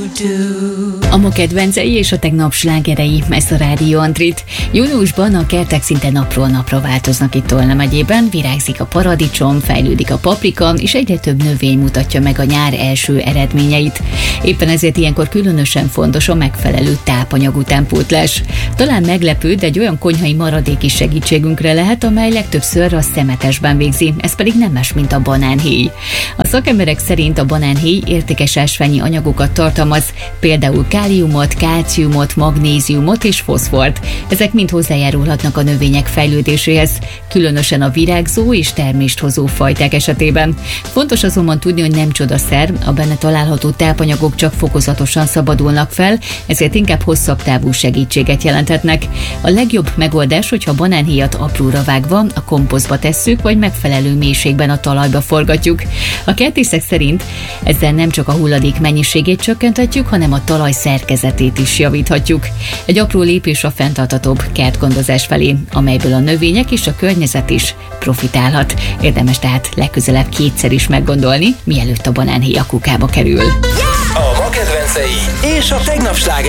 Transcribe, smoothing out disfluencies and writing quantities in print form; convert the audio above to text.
A ma kedvencei és a tegnap slágerei, ez a Rádió Antrit. Júniusban a kertek szinte napról napra változnak itt Tolna megyében, virágzik a paradicsom, fejlődik a paprika, és egyre több növény mutatja meg a nyár első eredményeit. Éppen ezért ilyenkor különösen fontos a megfelelő tápanyag utánpótlás. Talán meglepő, de egy olyan konyhai maradék is segítségünkre lehet, amely legtöbbször a szemetesben végzi, ez pedig nem más, mint a banánhéj. A szakemberek szerint a banánhéj értékes ásványi anyagokat tartalmaz, például káliumot, kálciumot, magnéziumot és foszfort. Ezek mind hozzájárulhatnak a növények fejlődéséhez, különösen a virágzó és termést hozó fajták esetében. Fontos azonban tudni, hogy nem csodaszer, a benne található tápanyagok csak fokozatosan szabadulnak fel, ezért inkább hosszabb távú segítséget jelenthetnek. A legjobb megoldás, hogyha a banánhéjat apróra vágva a komposztba tesszük, vagy megfelelő mélységben a talajba forgatjuk. A kertészek szerint ezzel nem csak a hulladék mennyiségét csökkenthetjük, hanem a talaj szerkezetét is javíthatjuk. Egy apró lépés a fenntarthatóbb kertgondozás felé, amelyből a növények és a környezet is profitálhat. Érdemes tehát legközelebb kétszer is meggondolni, mielőtt a banánhéj a kukába kerül. A ma kedvencei és a tegnap slágerei.